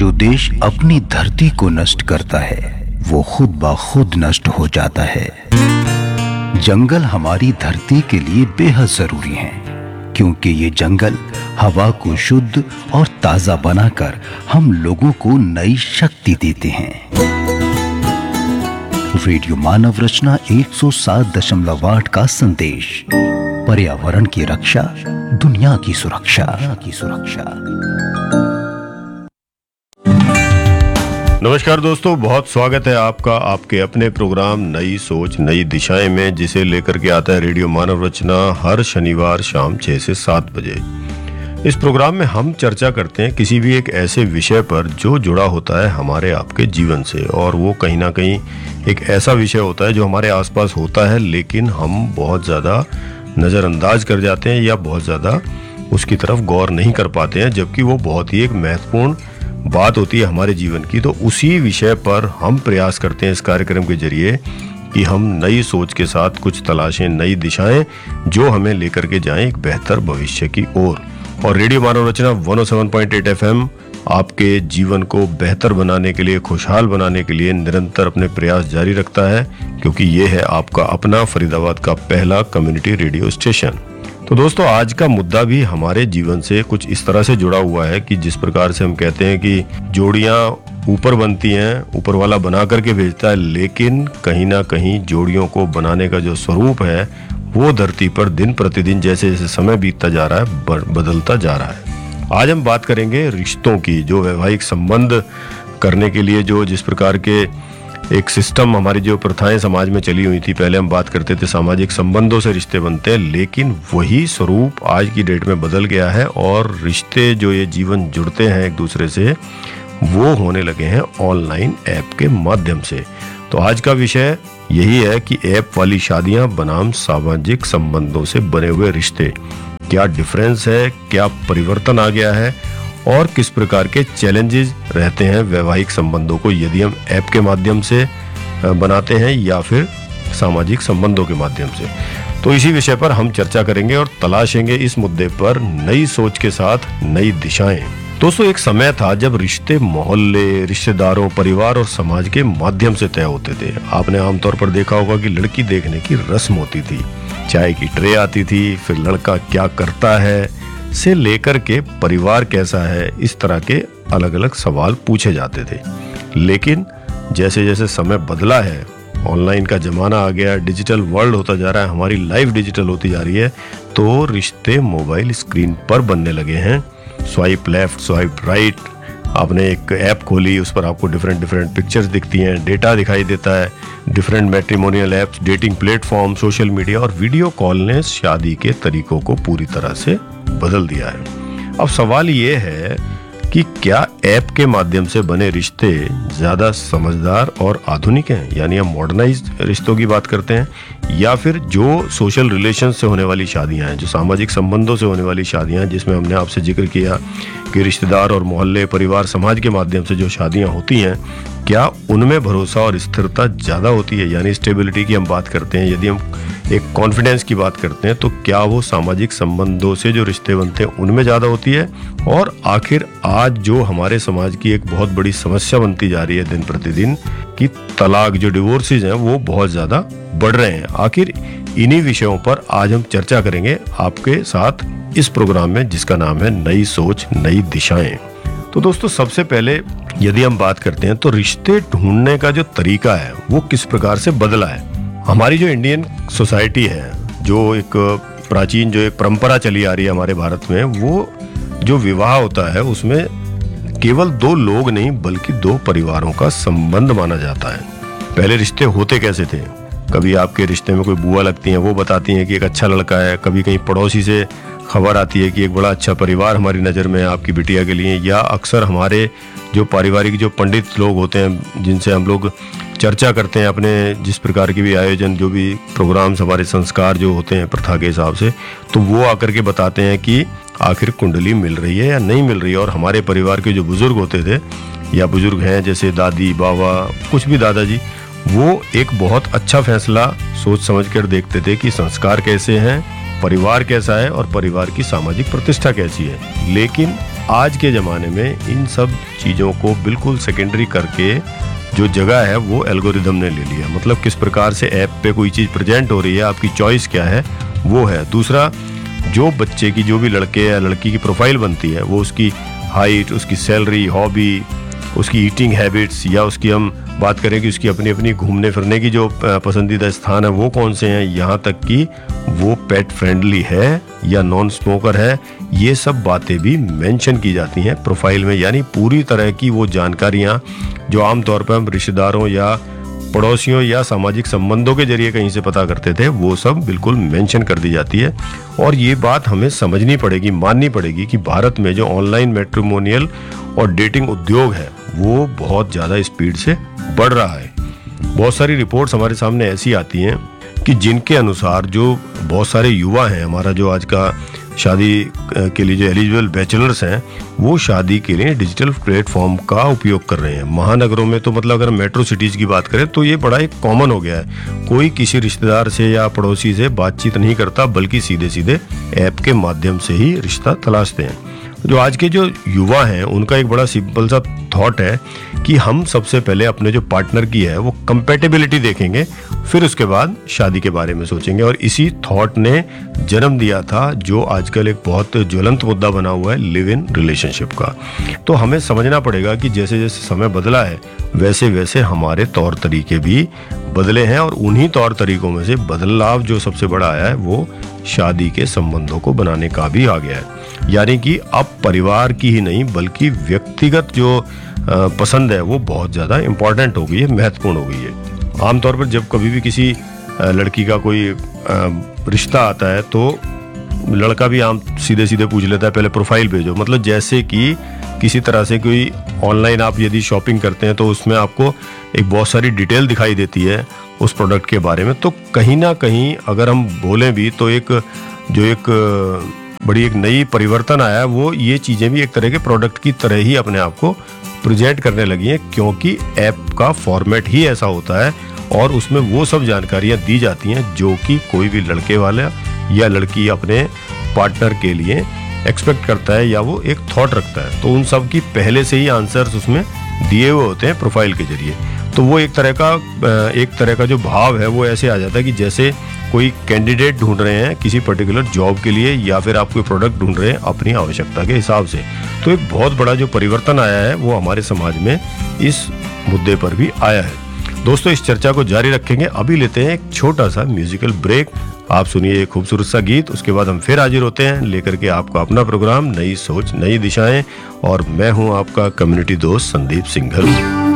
जो देश अपनी धरती को नष्ट करता है वो खुद ब खुद नष्ट हो जाता है। जंगल हमारी धरती के लिए बेहद जरूरी हैं, क्योंकि ये जंगल हवा को शुद्ध और ताजा बनाकर हम लोगों को नई शक्ति देते हैं। रेडियो मानव रचना 107.8 का संदेश, पर्यावरण की रक्षा, दुनिया की सुरक्षा। नमस्कार दोस्तों, बहुत स्वागत है आपका आपके अपने प्रोग्राम नई सोच नई दिशाएं में, जिसे लेकर के आता है रेडियो मानव रचना हर शनिवार शाम 6 से 7 बजे। इस प्रोग्राम में हम चर्चा करते हैं किसी भी एक ऐसे विषय पर जो जुड़ा होता है हमारे आपके जीवन से, और वो कहीं ना कहीं एक ऐसा विषय होता है जो हमारे आसपास होता है लेकिन हम बहुत ज़्यादा नज़रअंदाज कर जाते हैं या बहुत ज़्यादा उसकी तरफ गौर नहीं कर पाते हैं, जबकि वो बहुत ही एक महत्वपूर्ण बात होती है हमारे जीवन की। तो उसी विषय पर हम प्रयास करते हैं इस कार्यक्रम के जरिए कि हम नई सोच के साथ कुछ तलाशें, नई दिशाएं जो हमें लेकर के जाएं एक बेहतर भविष्य की ओर। और रेडियो मानव रचना 107.8 FM आपके जीवन को बेहतर बनाने के लिए, खुशहाल बनाने के लिए निरंतर अपने प्रयास जारी रखता है, क्योंकि ये है आपका अपना फरीदाबाद का पहला कम्युनिटी रेडियो स्टेशन। तो दोस्तों, आज का मुद्दा भी हमारे जीवन से कुछ इस तरह से जुड़ा हुआ है कि जिस प्रकार से हम कहते हैं कि जोड़ियां ऊपर बनती हैं, ऊपर वाला बना करके भेजता है, लेकिन कहीं ना कहीं जोड़ियों को बनाने का जो स्वरूप है वो धरती पर दिन प्रतिदिन जैसे जैसे समय बीतता जा रहा है बदलता जा रहा है। आज हम बात करेंगे रिश्तों की, जो वैवाहिक संबंध करने के लिए जो जिस प्रकार के एक सिस्टम, हमारी जो प्रथाएं समाज में चली हुई थी। पहले हम बात करते थे सामाजिक संबंधों से रिश्ते बनते हैं, लेकिन वही स्वरूप आज की डेट में बदल गया है और रिश्ते जो ये जीवन जुड़ते हैं एक दूसरे से, वो होने लगे हैं ऑनलाइन ऐप के माध्यम से। तो आज का विषय यही है कि ऐप वाली शादियां बनाम सामाजिक संबंधों से बने हुए रिश्ते, क्या डिफरेंस है, क्या परिवर्तन आ गया है और किस प्रकार के चैलेंजेस रहते हैं वैवाहिक संबंधों को यदि हम ऐप के माध्यम से बनाते हैं या फिर सामाजिक संबंधों के माध्यम से। तो इसी विषय पर हम चर्चा करेंगे और तलाशेंगे इस मुद्दे पर नई सोच के साथ नई दिशाएं। दोस्तों, एक समय था जब रिश्ते मोहल्ले, रिश्तेदारों, परिवार और समाज के माध्यम से तय होते थे। आपने आमतौर पर देखा होगा कि लड़की देखने की रस्म होती थी, चाय की ट्रे आती थी, फिर लड़का क्या करता है से लेकर के परिवार कैसा है, इस तरह के अलग अलग सवाल पूछे जाते थे। लेकिन जैसे जैसे समय बदला है, ऑनलाइन का जमाना आ गया, डिजिटल वर्ल्ड होता जा रहा है, हमारी लाइफ डिजिटल होती जा रही है, तो रिश्ते मोबाइल स्क्रीन पर बनने लगे हैं। स्वाइप लेफ्ट, स्वाइप राइट, आपने एक ऐप खोली, उस पर आपको डिफरेंट पिक्चर्स दिखती हैं, डेटा दिखाई देता है, different matrimonial apps, dating platform, social media और वीडियो कॉल ने शादी के तरीकों को पूरी तरह से बदल दिया है। अब सवाल ये है कि क्या ऐप के माध्यम से बने रिश्ते ज्यादा समझदार और आधुनिक हैं, यानी हम मॉडर्नाइज्ड रिश्तों की बात करते हैं, या फिर जो सोशल रिलेशन से होने वाली शादियां हैं, जो सामाजिक संबंधों से होने वाली शादियां हैं, जिसमें हमने आपसे जिक्र किया कि रिश्तेदार और मोहल्ले, परिवार, समाज के माध्यम से जो शादियां होती हैं, क्या उनमें भरोसा और स्थिरता ज़्यादा होती है, यानी स्टेबिलिटी की हम बात करते हैं, यदि हम एक कॉन्फिडेंस की बात करते हैं, तो क्या वो सामाजिक संबंधों से जो रिश्ते बनते हैं उनमें ज़्यादा होती है? और आखिर आज जो हमारे समाज की एक बहुत बड़ी समस्या बनती जा रही है दिन प्रतिदिन कि तलाक, जो डिवोर्सेज हैं, वो बहुत ज़्यादा बढ़ रहे हैं। आखिर इन्हीं विषयों पर आज हम चर्चा करेंगे आपके साथ इस प्रोग्राम में, जिसका नाम है नई सोच नई दिशाएं। तो दोस्तों, सबसे पहले यदि हम बात करते हैं तो रिश्ते ढूंढने का जो तरीका है वो किस प्रकार से बदला है। हमारी जो इंडियन सोसाइटी है, जो एक प्राचीन जो एक परंपरा चली आ रही है हमारे भारत में, वो जो विवाह होता है उसमें केवल दो लोग नहीं बल्कि दो परिवारों का संबंध माना जाता है। पहले रिश्ते होते कैसे थे? कभी आपके रिश्ते में कोई बुआ लगती हैं, वो बताती हैं कि एक अच्छा लड़का है, कभी कहीं पड़ोसी से खबर आती है कि एक बड़ा अच्छा परिवार हमारी नज़र में है आपकी बिटिया के लिए, या अक्सर हमारे जो पारिवारिक जो पंडित लोग होते हैं जिनसे हम लोग चर्चा करते हैं अपने जिस प्रकार के भी आयोजन, जो भी प्रोग्राम्स, हमारे संस्कार जो होते हैं प्रथा के हिसाब से, तो वो आकर के बताते हैं कि आखिर कुंडली मिल रही है या नहीं मिल रही है। और हमारे परिवार के जो बुजुर्ग होते थे या बुजुर्ग हैं, जैसे दादी, बाबा, कुछ भी दादाजी, वो एक बहुत अच्छा फैसला सोच समझ कर देखते थे कि संस्कार कैसे हैं, परिवार कैसा है और परिवार की सामाजिक प्रतिष्ठा कैसी है। लेकिन आज के ज़माने में इन सब चीज़ों को बिल्कुल सेकेंडरी करके जो जगह है वो एल्गोरिदम ने ले लिया। मतलब किस प्रकार से ऐप पे कोई चीज़ प्रेजेंट हो रही है, आपकी चॉइस क्या है वो है। दूसरा, जो बच्चे की, जो भी लड़के या लड़की की प्रोफाइल बनती है, वो उसकी हाइट, उसकी सैलरी, हॉबी, उसकी ईटिंग हैबिट्स, या उसकी हम बात करें कि उसकी अपनी अपनी घूमने फिरने की जो पसंदीदा स्थान है वो कौन से हैं, यहाँ तक कि वो पेट फ्रेंडली है या नॉन स्मोकर है, ये सब बातें भी मेंशन की जाती हैं प्रोफाइल में। यानी पूरी तरह की वो जानकारियाँ जो आमतौर पर हम रिश्तेदारों या पड़ोसियों या सामाजिक संबंधों के जरिए कहीं से पता करते थे, वो सब बिल्कुल मेंशन कर दी जाती है। और ये बात हमें समझनी पड़ेगी, माननी पड़ेगी कि भारत में जो ऑनलाइन मैट्रिमोनियल और डेटिंग उद्योग है वो बहुत ज़्यादा स्पीड से बढ़ रहा है। बहुत सारी रिपोर्ट्स हमारे सामने ऐसी आती हैं कि जिनके अनुसार जो बहुत सारे युवा हैं, हमारा जो आज का शादी के लिए जो एलिजिबल बैचलर्स हैं, वो शादी के लिए डिजिटल प्लेटफॉर्म का उपयोग कर रहे हैं। महानगरों में तो मतलब अगर मेट्रो सिटीज़ की बात करें तो ये बड़ा एक कॉमन हो गया है। कोई किसी रिश्तेदार से या पड़ोसी से बातचीत नहीं करता, बल्कि सीधे सीधे ऐप के माध्यम से ही रिश्ता तलाशते हैं। जो आज के जो युवा हैं उनका एक बड़ा सिंपल सा थॉट है कि हम सबसे पहले अपने जो पार्टनर की है वो कंपैटिबिलिटी देखेंगे, फिर उसके बाद शादी के बारे में सोचेंगे। और इसी थॉट ने जन्म दिया था जो आजकल एक बहुत ज्वलंत मुद्दा बना हुआ है, लिव इन रिलेशनशिप का। तो हमें समझना पड़ेगा कि जैसे जैसे समय बदला है वैसे वैसे हमारे तौर तरीके भी बदले हैं, और उन्हीं तौर तरीकों में से बदलाव जो सबसे बड़ा आया है वो शादी के संबंधों को बनाने का भी आ गया है। यानी कि अब परिवार की ही नहीं बल्कि व्यक्तिगत जो पसंद है वो बहुत ज़्यादा इम्पोर्टेंट हो गई है, महत्वपूर्ण हो गई है। आमतौर पर जब कभी भी किसी लड़की का कोई रिश्ता आता है तो लड़का भी आम सीधे सीधे पूछ लेता है पहले प्रोफाइल भेजो। मतलब जैसे कि किसी तरह से कोई ऑनलाइन आप यदि शॉपिंग करते हैं तो उसमें आपको एक बहुत सारी डिटेल दिखाई देती है उस प्रोडक्ट के बारे में। तो कहीं ना कहीं अगर हम बोलें भी तो एक बड़ी एक नई परिवर्तन आया है, वो ये चीज़ें भी एक तरह के प्रोडक्ट की तरह ही अपने आप को प्रेजेंट करने लगी हैं, क्योंकि ऐप का फॉर्मेट ही ऐसा होता है और उसमें वो सब जानकारियाँ दी जाती हैं जो कि कोई भी लड़के वाला या लड़की अपने पार्टनर के लिए एक्सपेक्ट करता है या वो एक थॉट रखता है। तो उन सब की पहले से ही आंसर्स उसमें दिए हुए होते हैं प्रोफाइल के जरिए। तो वो एक तरह का जो भाव है वो ऐसे आ जाता है कि जैसे कोई कैंडिडेट ढूंढ रहे हैं किसी पर्टिकुलर जॉब के लिए, या फिर आप कोई प्रोडक्ट ढूंढ रहे हैं अपनी आवश्यकता के हिसाब से। तो एक बहुत बड़ा जो परिवर्तन आया है वो हमारे समाज में इस मुद्दे पर भी आया है। दोस्तों, इस चर्चा को जारी रखेंगे, अभी लेते हैं एक छोटा सा म्यूजिकल ब्रेक। आप सुनिए एक खूबसूरत सा गीत, उसके बाद हम फिर हाजिर होते हैं लेकर के आपका अपना प्रोग्राम नई सोच नई दिशाएं, और मैं हूं आपका कम्युनिटी दोस्त संदीप सिंघल।